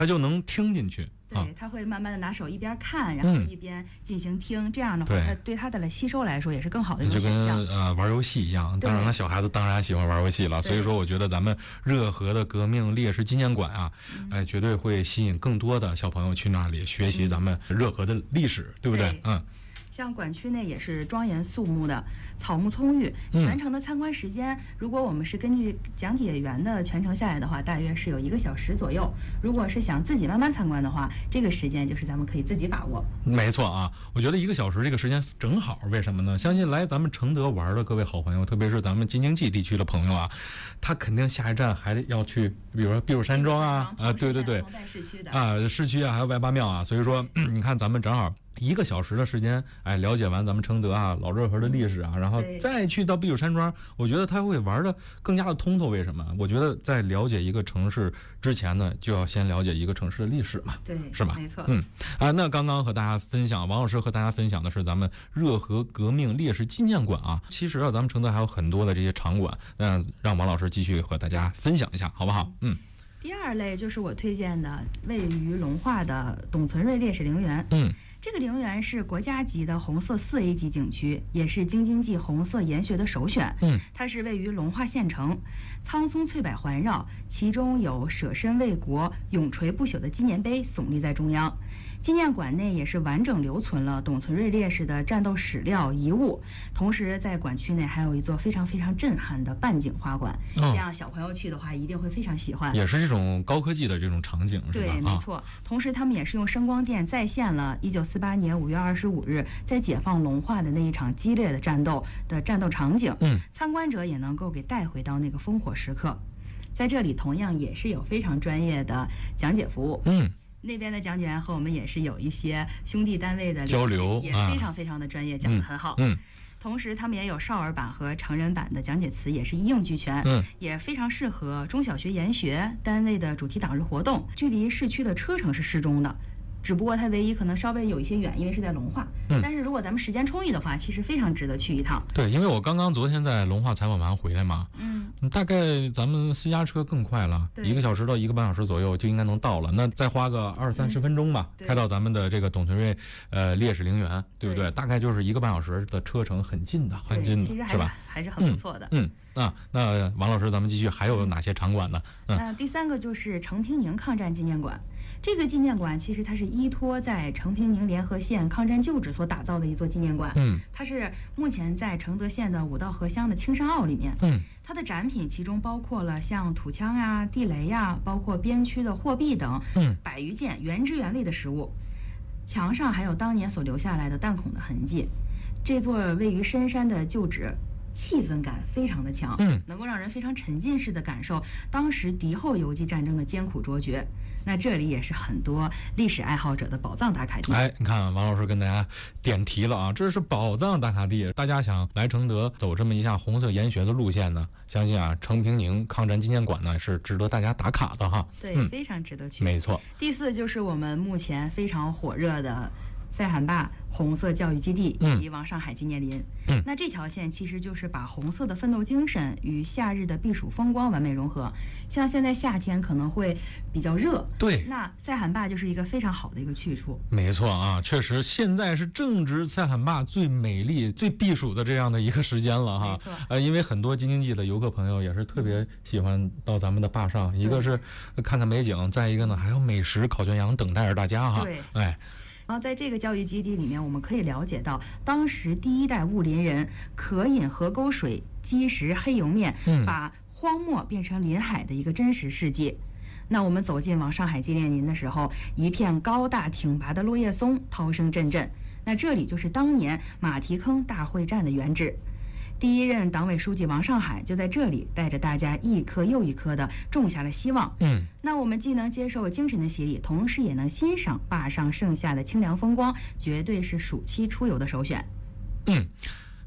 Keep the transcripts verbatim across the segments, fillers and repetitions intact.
他就能听进去。 对，他会慢慢的拿手一边看，然后一边进行听，嗯、这样的话，他对他的吸收来说也是更好的一种选项。 就跟呃玩游戏一样，当然了，小孩子当然喜欢玩游戏了。所以说，我觉得咱们热河的革命烈士纪念馆啊，哎、呃，绝对会吸引更多的小朋友去那里学习咱们热河的历史，嗯、对不对？嗯。 像馆区内也是庄严肃穆的，草木葱郁，全程的参观时间，嗯、如果我们是根据讲解员的全程下来的话，大约是有一个小时左右。如果是想自己慢慢参观的话，这个时间就是咱们可以自己把握。 没错啊，我觉得一个小时这个时间正好，为什么呢？相信来咱们承德玩的各位好朋友，特别是咱们京津冀地区的朋友啊，他肯定下一站还得要去，比如说避暑山庄啊，啊，对对对， 市区的啊，市区啊，还有外八庙啊，所以说，你看咱们正好。一个小时的时间，哎，了解完咱们承德啊、老热河的历史啊，然后再去到避暑山庄，我觉得他会玩的更加的通透。为什么？我觉得在了解一个城市之前呢，就要先了解一个城市的历史嘛， 对， 是吧？ 没错。 嗯啊，那刚刚和大家分享，王老师和大家分享的是咱们热河革命烈士纪念馆啊。其实啊，咱们承德还有很多的这些场馆，那让王老师继续和大家分享一下，好不好？嗯。 第二类就是我推荐的位于龙化的董存瑞烈士陵园。 嗯。 这个陵园是国家级的红色四 A 级景区，也是京津冀红色研学的首选。 嗯， 它是位于龙化县城，苍松翠柏环绕，其中有舍身为国、永垂不朽的纪念碑耸立在中央。纪念馆内也是完整留存了董存瑞烈士的战斗史料遗物，同时在馆区内还有一座非常非常震撼的半景花馆，哦、这样小朋友去的话一定会非常喜欢。 也是这种高科技的这种场景，是吧？ 对，没错。啊、同时，他们也是用声光电再现了一九四八年五月二十五日在解放龙化的那一场激烈的战斗的战斗场景。 嗯， 参观者也能够给带回到那个烽火时刻。在这里，同样也是有非常专业的讲解服务。 嗯。 那边的讲解员和我们也是有一些兄弟单位的交流， 也非常非常的专业，啊、讲得很好。 嗯，嗯同时他们也有少儿版和成人版的讲解词，也是一应俱全。 嗯， 也非常适合中小学研学单位的主题党日活动。距离市区的车程是适中的。只不过它唯一可能稍微有一些远，因为是在龙化。嗯，但是如果咱们时间充裕的话，其实非常值得去一趟。 对，因为我刚刚昨天在龙化采访完回来嘛， 嗯， 大概咱们私家车更快了，一个小时到一个半小时左右就应该能到了。那再花个二三十分钟吧，嗯、开到咱们的这个董存瑞呃烈士陵园，对不对？对大概就是一个半小时的车程，很近的，很近的， 其实还是吧？ 还是很不错的。 嗯。嗯啊，那王老师，咱们继续，还有哪些场馆呢？ 嗯，呃、第三个就是程平宁抗战纪念馆。这个纪念馆其实它是依托在程平宁联合县抗战旧址所打造的一座纪念馆。 嗯， 它是目前在承德县的五道河乡的青山坳里面。 嗯， 它的展品其中包括了像土枪呀、地雷呀，包括边区的货币等， 嗯， 百余件原汁原味的实物。墙上还有当年所留下来的弹孔的痕迹。这座位于深山的旧址。气氛感非常的强， 嗯， 能够让人非常沉浸式的感受当时敌后游击战争的艰苦卓绝。那这里也是很多历史爱好者的宝藏打卡地。 哎，你看王老师跟大家点题了啊，这是宝藏打卡地。大家想来承德走这么一下红色研学的路线呢，相信啊程平宁抗战纪念馆呢是值得大家打卡的哈。 对， 嗯、 非常值得去。 没错。 第四就是我们目前非常火热的塞罕坝红色教育基地以及王上海纪念林。 嗯， 那这条线其实就是把红色的奋斗精神与夏日的避暑风光完美融合。像现在夏天可能会比较热， 对， 那塞罕坝就是一个非常好的一个去处。 没错啊，确实现在是正值塞罕坝最美丽、最避暑的这样的一个时间了哈。 没错， 呃，因为很多京津冀的游客朋友也是特别喜欢到咱们的坝上，一个是看看美景，再一个呢还有美食烤全羊等待着大家哈。 对， 哎。 然后在这个教育基地里面，我们可以了解到当时第一代雾林人渴饮河沟水、积食黑油面， 嗯、 把荒漠变成林海的一个真实事迹。那我们走进往上海纪念林的时候，一片高大挺拔的落叶松涛声阵阵。那这里就是当年马蹄坑大会战的原址。第一任党委书记王上海就在这里带着大家一颗又一颗的种下了希望。 嗯， 那我们既能接受精神的洗礼，同时也能欣赏坝上盛夏的清凉风光，绝对是暑期出游的首选。 嗯，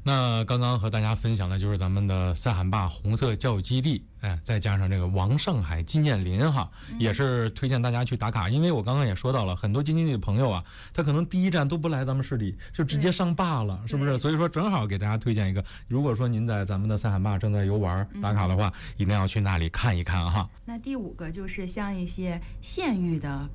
那刚刚和大家分享的就是咱们的三喊坝红色教育基地，哎，再加上这个王上海纪念林哈，也是推荐大家去打卡。因为我刚刚也说到了，很多京津冀的朋友啊，他可能第一站都不来咱们市里，就直接上坝了，是不是？所以说正好给大家推荐一个，如果说您在咱们的三喊坝正在游玩打卡的话，一定要去那里看一看哈。 那第五个就是像一些县域的